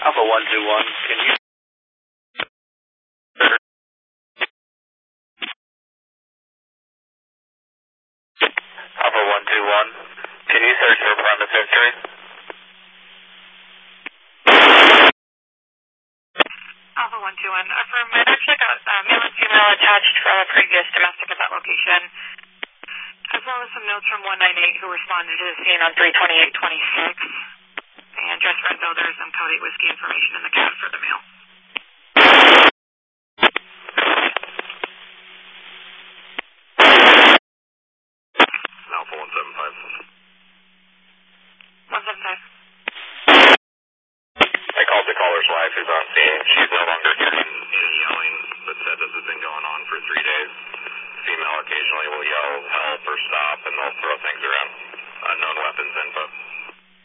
Alpha 121, can you... Alpha 121, can you search for premise history? Alpha 121, affirm. I actually got male and female attached from a previous domestic at that location, as well as some notes from 198 who responded to the scene on 3/28/26. And just Red Builders and Code 8 Whiskey information in the cab for the male. Alpha 175. 175. I called the caller's wife who's on scene. She's no longer here.